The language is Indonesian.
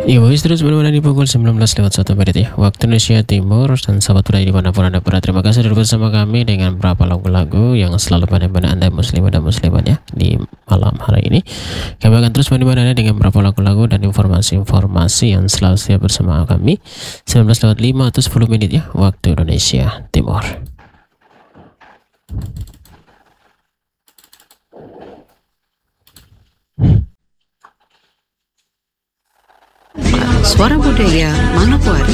Ibu terus berada di pukul 19:01 ya, waktu Indonesia Timur. Dan sahabat budaya dimanapun Anda berada, terima kasih sudah bersama kami dengan beberapa lagu-lagu yang selalu pandai-pandai Anda muslim dan muslimat ya di malam hari ini. Kami akan terus pandai-pandai Anda dengan beberapa lagu-lagu dan informasi-informasi yang selalu siap bersama kami. 19:05 atau 10 menit ya, waktu Indonesia Timur. Suara Budaya Manokwari.